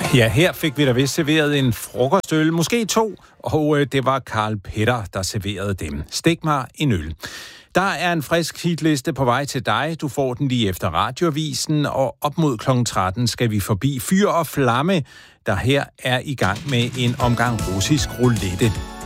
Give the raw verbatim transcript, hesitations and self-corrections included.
Ja, her fik vi da vist serveret en frokostøl, måske to, og øh, det var Karl Petter, der serverede dem. Stik mig en øl. Der er en frisk hitliste på vej til dig. Du får den lige efter radioavisen, og op mod klokken tretten skal vi forbi Fyr og Flamme, der her er i gang med en omgang russisk roulette.